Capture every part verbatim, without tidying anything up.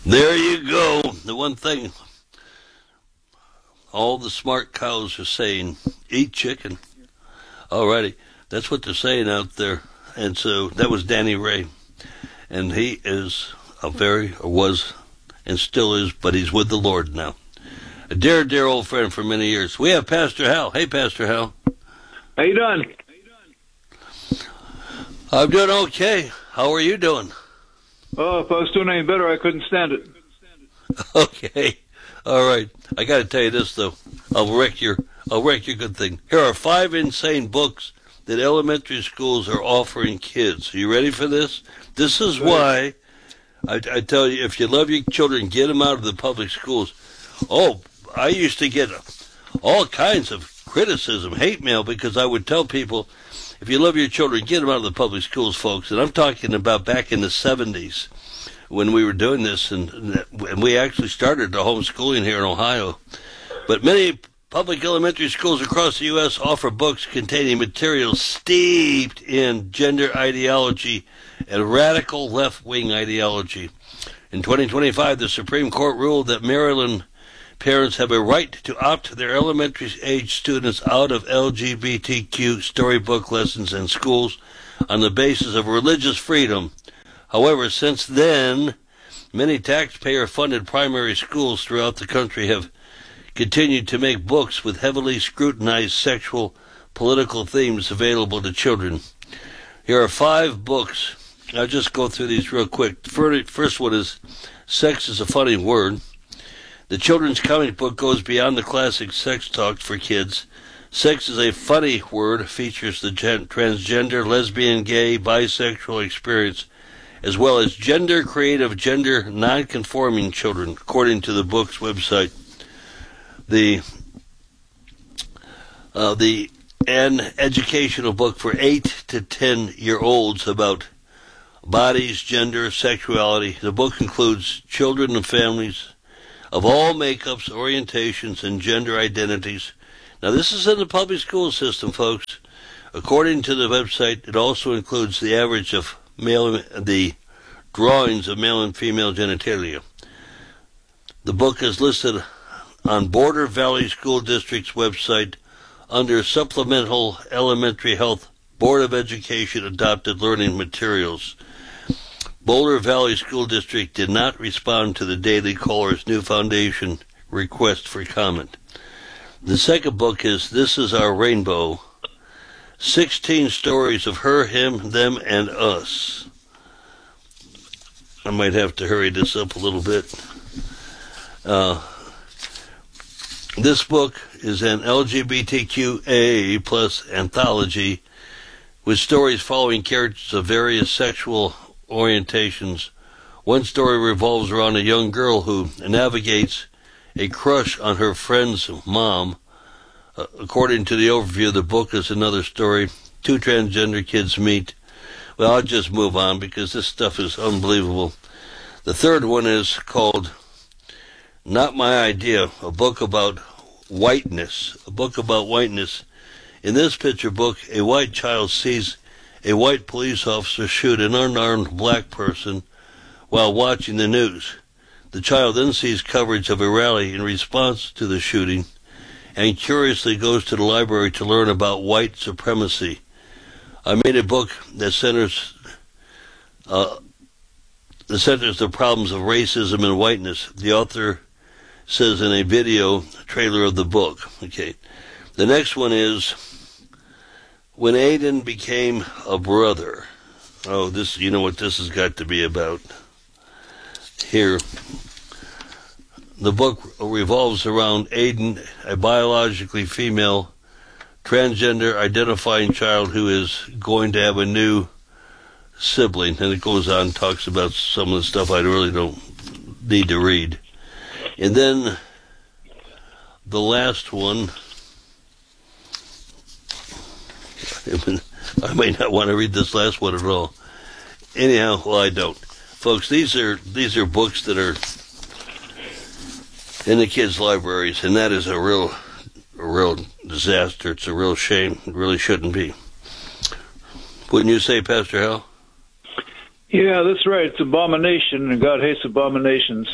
There you go. The one thing all the smart cows are saying, eat chicken. Alrighty. That's what they're saying out there. And so that was Danny Ray. And he is a very, or was, and still is, but he's with the Lord now. A dear, dear old friend for many years. We have Pastor Hal. Hey, Pastor Hal. How you doing? I'm doing okay. How are you doing? Oh, if I was doing any better, I couldn't stand it. Okay. All right. I got to tell you this, though. I'll wreck your, I'll wreck your good thing. Here are five insane books that elementary schools are offering kids. Are you ready for this? This is why I, I tell you, if you love your children, get them out of the public schools. Oh, I used to get all kinds of criticism, hate mail, because I would tell people, if you love your children, get them out of the public schools, folks. And I'm talking about back in the seventies when we were doing this, and, and we actually started the homeschooling here in Ohio. But many public elementary schools across the U S offer books containing material steeped in gender ideology and radical left-wing ideology. In twenty twenty-five, the Supreme Court ruled that Maryland parents have a right to opt their elementary-age students out of L G B T Q storybook lessons in schools on the basis of religious freedom. However, since then, many taxpayer-funded primary schools throughout the country have continued to make books with heavily scrutinized sexual, political themes available to children. Here are five books. I'll just go through these real quick. The first one is Sex is a Funny Word. The children's comic book goes beyond the classic sex talk for kids. Sex is a Funny Word features the gen- transgender, lesbian, gay, bisexual experience, as well as gender creative, gender non-conforming children, according to the book's website. The uh, the an educational book for eight to ten year olds about bodies, gender, sexuality. The book includes children and families of all makeups, orientations, and gender identities. Now, this is in the public school system, folks. According to the website, it also includes the average of male, the drawings of male and female genitalia. The book is listed on Border Valley School District's website under Supplemental Elementary Health Board of Education Adopted Learning Materials. Boulder Valley School District did not respond to the Daily Caller's new foundation request for comment. The second book is This Is Our Rainbow, sixteen Stories of Her, Him, Them, and Us. I might have to hurry this up a little bit. Uh, this book is an L G B T Q A plus anthology with stories following characters of various sexual orientations. One story revolves around a young girl who navigates a crush on her friend's mom. Uh, according to the overview of the book is another story. Two transgender kids meet. Well, I'll just move on because this stuff is unbelievable. The third one is called Not My Idea, a book about whiteness. A book about whiteness. In this picture book, a white child sees a white police officer shoot an unarmed black person while watching the news. The child then sees coverage of a rally in response to the shooting and curiously goes to the library to learn about white supremacy. I made a book that centers uh, that centers the problems of racism and whiteness. The author says in a video trailer of the book. Okay. The next one is When Aiden Became a Brother. Oh, this, you know what this has got to be about. Here, the book revolves around Aiden, a biologically female, transgender identifying child who is going to have a new sibling. And it goes on and talks about some of the stuff I really don't need to read. And then the last one, I may not want to read this last one at all. Anyhow, well, I don't. Folks, these are these are books that are in the kids' libraries, and that is a real, a real disaster. It's a real shame. It really shouldn't be. Wouldn't you say, Pastor Hal? Yeah, that's right. It's abomination, and God hates abominations.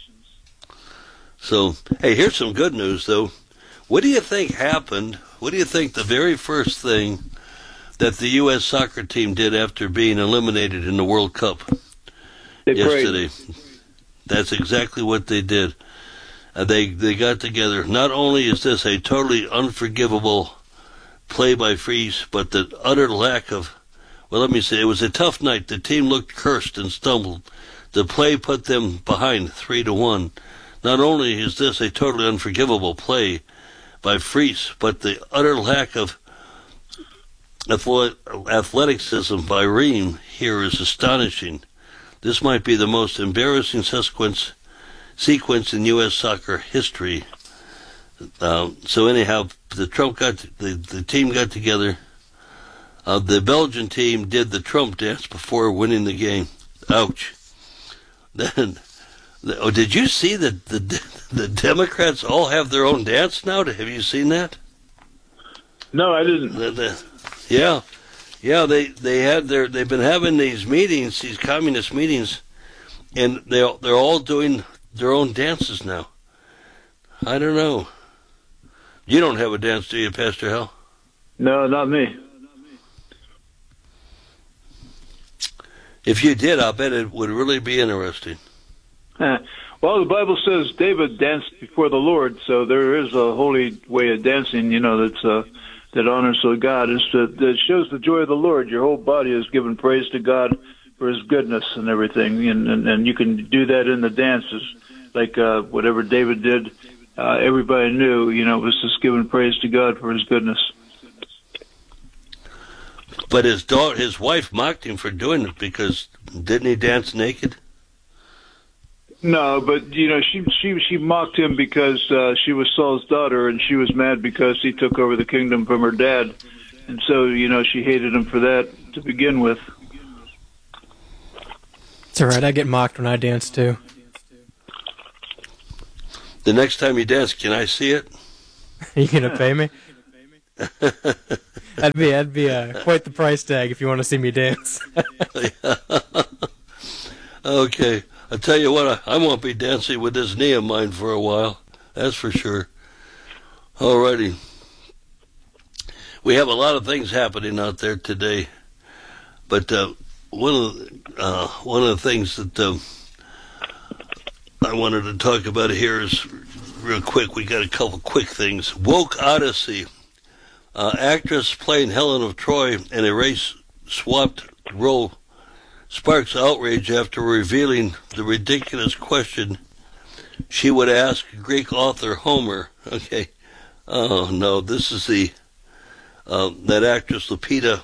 So, hey, here's some good news, though. What do you think happened? What do you think the very first thing that the U S soccer team did after being eliminated in the World Cup They yesterday? prayed. That's exactly what they did. Uh, they they got together. Not only is this a totally unforgivable play by Freeze, but the utter lack of, well, let me say, it was a tough night. The team looked cursed and stumbled. The play put them behind three to one. Not only is this a totally unforgivable play by Freeze, but the utter lack of athleticism by Ream here is astonishing. This might be the most embarrassing sequence sequence in U S soccer history. Um, so anyhow, the Trump got the the team got together. Uh, the Belgian team did the Trump dance before winning the game. Ouch. Then, the, oh, did you see that the the Democrats all have their own dance now? Have you seen that? No, I didn't. The, the, yeah, yeah. They they had their they've been having these meetings, these communist meetings, and they they're all doing their own dances now. I don't know. You don't have a dance, do you, Pastor Hal? No, not me. If you did, I'll bet it would really be interesting. Uh, well, the Bible says David danced before the Lord, so there is a holy way of dancing, you know, that's uh, that honors the God. It's, uh, that shows the joy of the Lord. Your whole body is giving praise to God for His goodness and everything, and and, and you can do that in the dances, like uh, whatever David did. Uh, everybody knew, you know, it was just giving praise to God for His goodness. But his daughter, his wife mocked him for doing it because didn't he dance naked? No, but you know, she she she mocked him because uh, she was Saul's daughter, and she was mad because he took over the kingdom from her dad, and so you know she hated him for that to begin with. It's all right. I get mocked when I dance too. The next time you dance, can I see it? Are you gonna pay me? that'd be that'd be uh, quite the price tag if you want to see me dance. Okay, I'll tell you what, I, I won't be dancing with this knee of mine for a while. That's for sure. Alrighty. We have a lot of things happening out there today, but uh, one of the, uh, one of the things that uh, I wanted to talk about here is real quick. We got a couple quick things. Woke Odyssey. Uh, actress playing Helen of Troy in a race-swapped role sparks outrage after revealing the ridiculous question she would ask Greek author Homer. Okay. Oh, no, this is the, uh, that actress Lupita,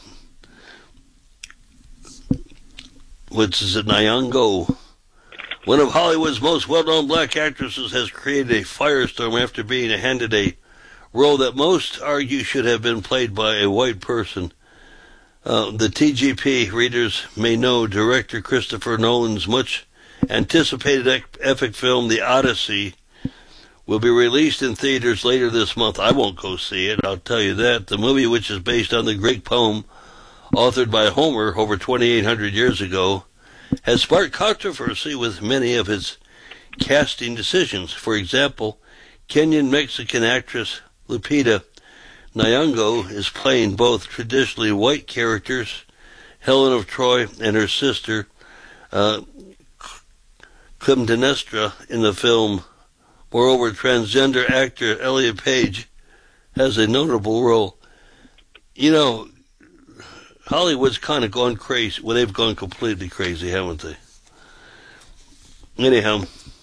which is a Nyong'o. One of Hollywood's most well-known black actresses has created a firestorm after being handed a role that most argue should have been played by a white person. Uh, the T G P readers may know director Christopher Nolan's much anticipated epic film, The Odyssey, will be released in theaters later this month. I won't go see it, I'll tell you that. The movie, which is based on the Greek poem authored by Homer over twenty-eight hundred years ago, has sparked controversy with many of its casting decisions. For example, Kenyan-Mexican actress Lupita Nyong'o is playing both traditionally white characters, Helen of Troy and her sister, uh, Clytemnestra, in the film. Moreover, transgender actor Elliot Page has a notable role. You know, Hollywood's kind of gone crazy. Well, they've gone completely crazy, haven't they? Anyhow,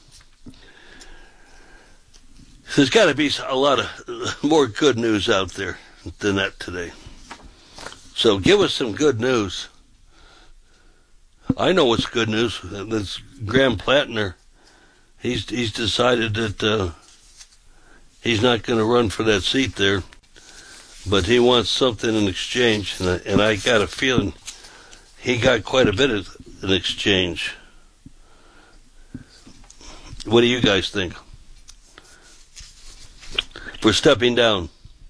there's got to be a lot of more good news out there than that today. So give us some good news. I know what's good news. That's Graham Plattner. He's he's decided that uh, he's not going to run for that seat there, but he wants something in exchange, and I, and I got a feeling he got quite a bit of in exchange. What do you guys think? We're stepping down.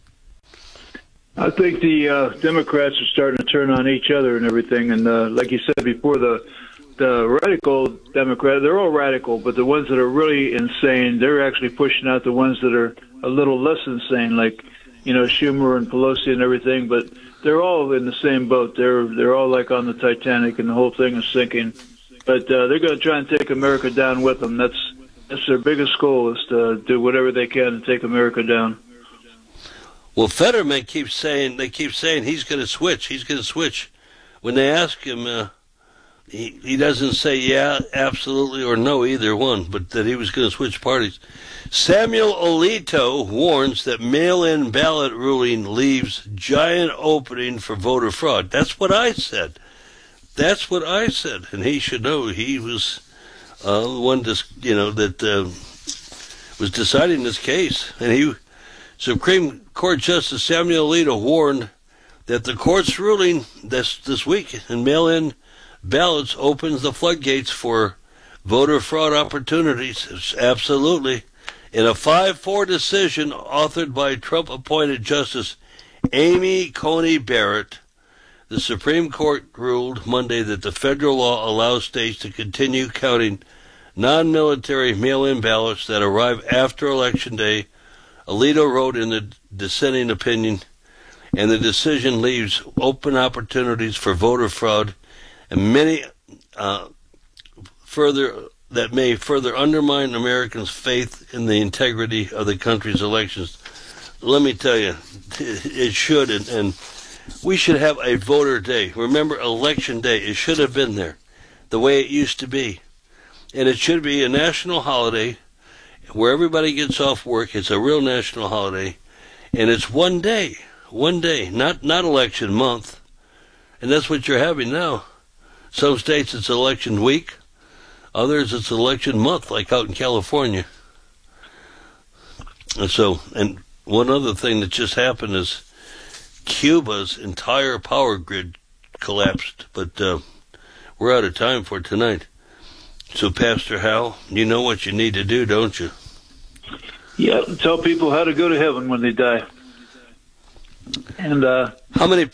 I think the uh, Democrats are starting to turn on each other and everything. And uh, like you said before, the the radical Democrat, they're all radical, but the ones that are really insane, they're actually pushing out the ones that are a little less insane, like, you know, Schumer and Pelosi and everything. But they're all in the same boat. They're they're all like on the Titanic, and the whole thing is sinking. But uh, they're going to try and take America down with them. That's that's their biggest goal, is to do whatever they can to take America down. Well, Fetterman keeps saying, they keep saying he's going to switch. He's going to switch. When they ask him, uh, he, he doesn't say yeah, absolutely, or no, either one, but that he was going to switch parties. Samuel Alito warns that mail-in ballot ruling leaves giant opening for voter fraud. That's what I said. That's what I said. And he should know. He was uh, the one dis- you know, that uh, was deciding this case. And he, Supreme Court Justice Samuel Alito warned that the court's ruling this this week in mail-in ballots opens the floodgates for voter fraud opportunities. Absolutely. In a five four decision authored by Trump-appointed Justice Amy Coney Barrett, the Supreme Court ruled Monday that the federal law allows states to continue counting non-military mail-in ballots that arrive after Election Day. Alito wrote in the dissenting opinion, and the decision leaves open opportunities for voter fraud and many uh, further that may further undermine Americans' faith in the integrity of the country's elections. Let me tell you, it should, and, and we should have a voter day. Remember, Election Day, it should have been there, the way it used to be. And it should be a national holiday where everybody gets off work. It's a real national holiday, and it's one day, one day, not not election month. And that's what you're having now. Some states it's election week, others it's election month, like out in California. And so, and one other thing that just happened is Cuba's entire power grid collapsed, but uh, we're out of time for tonight. So, Pastor Hal, you know what you need to do, don't you? Yeah, tell people how to go to heaven when they die. And uh, how many